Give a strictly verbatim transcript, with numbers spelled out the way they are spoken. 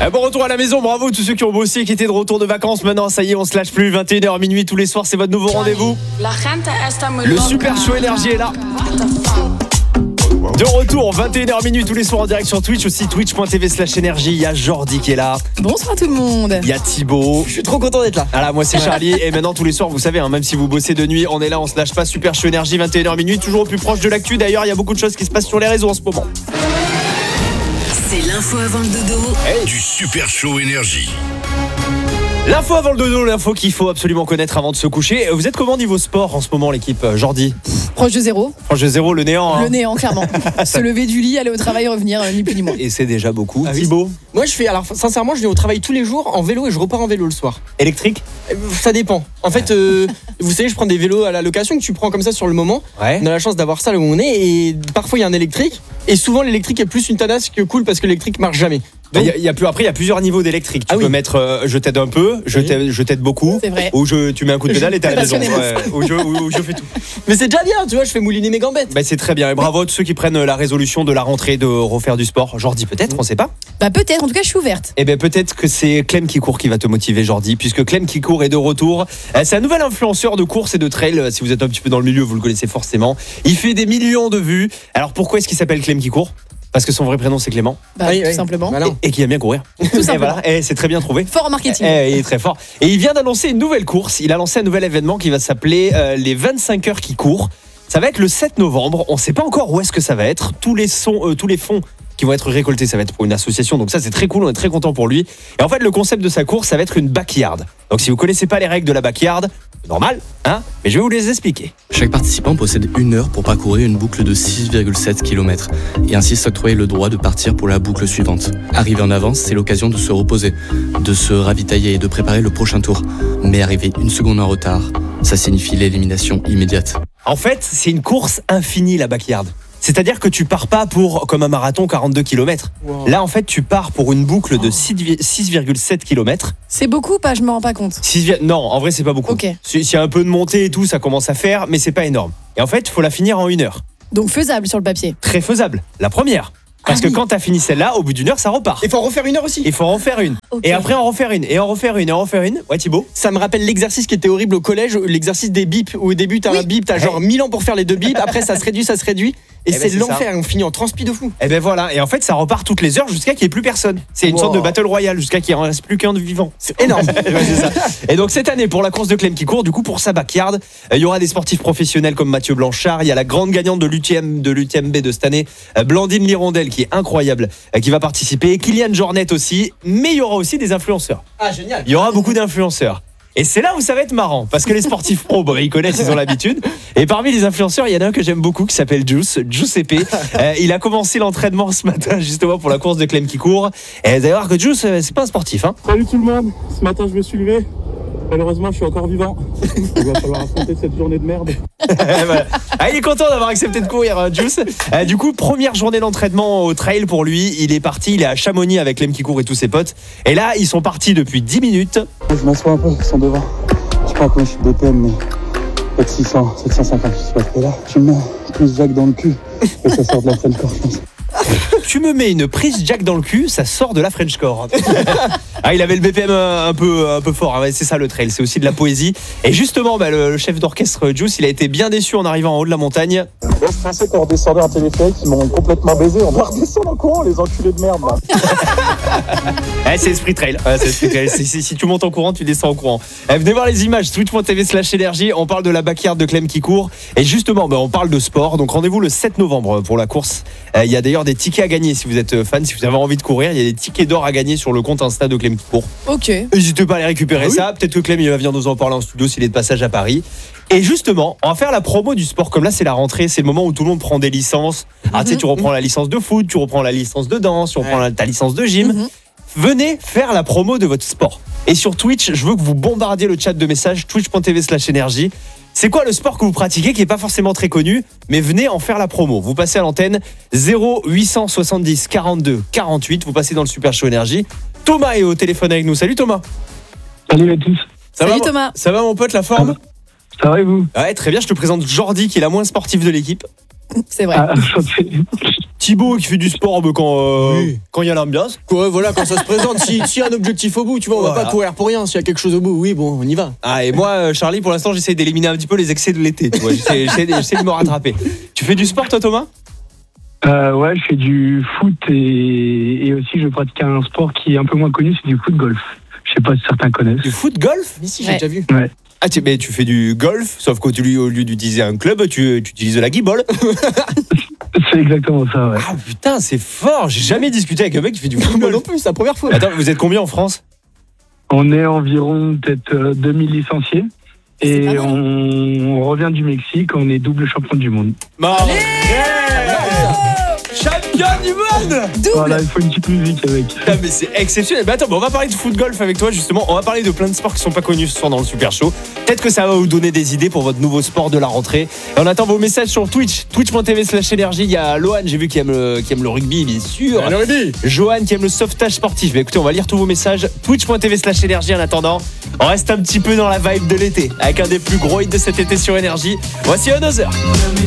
Bon retour à la maison, bravo tous ceux qui ont bossé et qui étaient de retour de vacances. Maintenant, ça y est, on se lâche plus. vingt et une heures minuit tous les soirs, c'est votre nouveau rendez-vous. Le Super Show Énergie est là. De retour, vingt et une heures minuit tous les soirs en direct sur Twitch, aussi twitch.tv slash énergie. Il y a Jordi qui est là. Bonsoir tout le monde. Il y a Thibaut. Je suis trop content d'être là. Ah là, moi c'est Charlie. Et maintenant tous les soirs, vous savez, hein, même si vous bossez de nuit, on est là, on se lâche pas. Super Show Énergie, vingt et une heures minuit, toujours au plus proche de l'actu. D'ailleurs, il y a beaucoup de choses qui se passent sur les réseaux en ce moment. C'est l'info avant le dodo. Hey. Du Super Show Énergie. L'info avant le dodo, l'info qu'il faut absolument connaître avant de se coucher. Vous êtes comment niveau sport en ce moment, l'équipe Jordi? Proche de zéro. Proche de zéro, le néant. Hein. Le néant, clairement. Se lever du lit, aller au travail, revenir, ni plus ni moins. Et c'est déjà beaucoup. Ah oui. Thibaut? Moi, je fais. Alors, sincèrement, je vais au travail tous les jours en vélo et je repars en vélo le soir. Électrique? Ça dépend. En fait, euh, vous savez, je prends des vélos à la location que tu prends comme ça sur le moment. Ouais. On a la chance d'avoir ça là où on est et parfois il y a un électrique. Et souvent, l'électrique est plus une tanasse que cool parce que l'électrique marche jamais. Il y a, y a plus, après, il y a plusieurs niveaux d'électrique. Tu ah peux oui. mettre euh, je t'aide un peu, je oui. t'aide, je t'aide beaucoup, c'est vrai. ou je, tu mets un coup de pédale et t'es à la maison. Ouais, ou, je, ou, ou je fais tout. Mais c'est déjà bien, tu vois, je fais mouliner mes gambettes. Bah, c'est très bien. Et bravo à tous ceux qui prennent la résolution de la rentrée de refaire du sport. Jordi, peut-être, on sait pas. Bah peut-être, en tout cas je suis ouverte. Eh bien peut-être que c'est Clem qui court qui va te motiver, Jordi, puisque Clem qui court est de retour. C'est un nouvel influenceur de course et de trail. Si vous êtes un petit peu dans le milieu, vous le connaissez forcément. Il fait des millions de vues. Alors pourquoi est-ce qu'il s'appelle Clem qui court? Parce que son vrai prénom c'est Clément. Bah oui, tout oui. simplement. Voilà. Et, et qui aime bien courir. Tout simplement. Et voilà, et c'est très bien trouvé. Fort en marketing. Et, il est très fort. Et il vient d'annoncer une nouvelle course. Il a lancé un nouvel événement qui va s'appeler euh, les vingt-cinq heures qui courent. Ça va être le sept novembre. On ne sait pas encore où est-ce que ça va être. Tous les, sons, euh, tous les fonds qui vont être récoltés, ça va être pour une association. Donc ça, c'est très cool. On est très content pour lui. Et en fait, le concept de sa course, ça va être une backyard. Donc si vous connaissez pas les règles de la backyard, normal, hein, mais je vais vous les expliquer. Chaque participant possède une heure pour parcourir une boucle de six virgule sept kilomètres et ainsi s'octroyer le droit de partir pour la boucle suivante. Arriver en avance, c'est l'occasion de se reposer, de se ravitailler et de préparer le prochain tour. Mais arriver une seconde en retard, ça signifie l'élimination immédiate. En fait, c'est une course infinie, la backyard. C'est-à-dire que tu pars pas pour, comme un marathon, quarante-deux kilomètres. Wow. Là, en fait, tu pars pour une boucle de six virgule sept kilomètres. C'est beaucoup ou pas? Je me rends pas compte. six, non, en vrai, c'est pas beaucoup. Okay. S'il y a un peu de montée et tout, ça commence à faire, mais c'est pas énorme. Et en fait, il faut la finir en une heure. Donc faisable sur le papier. Très faisable. La première. Parce ah, que oui. quand t'as fini celle-là, au bout d'une heure, ça repart. Il faut en refaire une heure aussi. Il faut en refaire une. Okay. Et après, en refaire une. Et en refaire une. Et en refaire une. Ouais, Thibaut? Ça me rappelle l'exercice qui était horrible au collège, l'exercice des bips, où au début, t'as oui. un bip, t'as ouais. genre mille ans pour faire les deux bips, après, ça se réduit, ça se réduit. Et, et c'est, ben c'est l'enfer, ça. On finit en transpi de fou. Et ben voilà, et en fait ça repart toutes les heures jusqu'à qu'il n'y ait plus personne. C'est une wow. sorte de battle royale jusqu'à qu'il ne reste plus qu'un de vivant. C'est énorme. Ouais, c'est ça. Et donc cette année, pour la course de Clem qui court, du coup pour sa backyard, il y aura des sportifs professionnels comme Mathieu Blanchard, il y a la grande gagnante de l'U T M de l'U T M B de cette année, Blandine Lirondelle, qui est incroyable, qui va participer, Kylian Jornet aussi, mais il y aura aussi des influenceurs. Ah génial. Il y aura beaucoup d'influenceurs. Et c'est là où ça va être marrant, parce que les sportifs pros, bon, ils connaissent, ils ont l'habitude. Et parmi les influenceurs, il y en a un que j'aime beaucoup qui s'appelle Juice, Giuseppe. Euh, il a commencé l'entraînement ce matin justement pour la course de Clem qui court. Et vous allez voir que Juice, c'est pas un sportif. Hein. Salut tout le monde, ce matin je me suis levé. Malheureusement, je suis encore vivant. Il va falloir affronter cette journée de merde. Voilà. Ah, il est content d'avoir accepté de courir, hein, Juice. Euh, du coup, première journée d'entraînement au trail pour lui. Il est parti, il est à Chamonix avec Clem qui court et tous ses potes. Et là, ils sont partis depuis dix minutes. Je m'assois un peu, ils sont devant. Je crois que moi, je suis B P M, mais peut-être six cents, sept cent cinquante, je sais pas trop là. Je me mets plus Jack dans le cul et ça sort de la French Core, je pense. Tu me mets une prise Jack dans le cul, ça sort de la French Core. Ah, il avait le B P M un peu, un peu fort, hein. C'est ça le trail, c'est aussi de la poésie. Et justement, bah, le, le chef d'orchestre Juice, il a été bien déçu en arrivant en haut de la montagne. Moi, je pensais qu'on redescendait un téléphérique, ils m'ont complètement baisé. On va redescendre en courant, les enculés de merde là. Eh, c'est esprit trail. Ouais, c'est esprit trail. Si, si, si tu montes en courant, tu descends en courant. Eh, venez voir les images, twitch.tv slash énergie. On parle de la backyard de Clem qui court. Et justement, bah, on parle de sport. Donc rendez-vous le sept novembre pour la course. Il euh, y a d'ailleurs des tickets à gagner si vous êtes fan, si vous avez envie de courir. Il y a des tickets d'or à gagner sur le compte Insta de Clem qui court. Ok. N'hésitez pas à aller récupérer ah, oui. ça. Peut-être que Clem il va venir nous en parler en studio s'il est de passage à Paris. Et justement, on va faire la promo du sport. Comme là, c'est la rentrée, c'est le moment où tout le monde prend des licences. Mm-hmm. Ah, tu sais, tu reprends la licence de foot, tu reprends la licence de danse, tu reprends ouais. la, ta licence de gym. Mm-hmm. Venez faire la promo de votre sport. Et sur Twitch, je veux que vous bombardiez le chat de messages twitch.tv slash énergie. C'est quoi le sport que vous pratiquez qui n'est pas forcément très connu, mais venez en faire la promo. Vous passez à l'antenne zéro huit cent soixante-dix quarante-deux quarante-huit. Vous passez dans le Super Show Énergie. Thomas est au téléphone avec nous. Salut Thomas. Salut à tous. Ça Salut va, Thomas. Ça va mon pote, la forme? Ça va et vous? Ouais, très bien. Je te présente Jordi qui est la moins sportive de l'équipe. C'est vrai. Ah, Thibaut qui fait du sport bah, quand euh, Oui. quand il y a l'ambiance. Ouais, voilà, quand ça se présente, si- s'il y a un objectif au bout, tu vois, on va Voilà. pas courir pour rien. S'il y a quelque chose au bout, oui, bon, on y va. Ah, et moi, euh, Charlie, pour l'instant, j'essaie d'éliminer un petit peu les excès de l'été. Tu vois, j'essaie, j'essaie, j'essaie de me rattraper. Tu fais du sport, toi, Thomas ? Euh, ouais, je fais du foot et, et aussi je pratique un sport qui est un peu moins connu, c'est du foot golf. Je sais pas si certains connaissent. Du foot golf ? Mais si, j'ai Ouais. déjà vu. Ah, tu, mais tu fais du golf, sauf qu'au lieu, au lieu d'utiliser un club, tu, tu utilises de la guibole. C'est exactement ça, ouais. Ah putain, c'est fort. J'ai jamais discuté avec un mec qui fait du foot Moi non golf. plus, c'est la première fois. Attends, vous êtes combien en France ? On est environ peut-être euh, deux mille licenciés C'est et pas mal. on, on revient du Mexique, on est double champion du monde. Bah, champion du monde. Double. Voilà, il faut une petite musique avec. Ah, mais c'est exceptionnel. Bah attends, bah, on va parler de foot golf avec toi justement. On va parler de plein de sports qui sont pas connus ce soir dans le Super Show. Peut-être que ça va vous donner des idées pour votre nouveau sport de la rentrée. Et on attend vos messages sur Twitch, twitch.tv slash énergie. Il y a Lohan, j'ai vu qui aime le, qui aime le rugby, bien sûr. Johan qui aime le sauvetage sportif. Bah écoutez, on va lire tous vos messages. Twitch.tv slash énergie en attendant. On reste un petit peu dans la vibe de l'été avec un des plus gros hits de cet été sur énergie. Voici Another.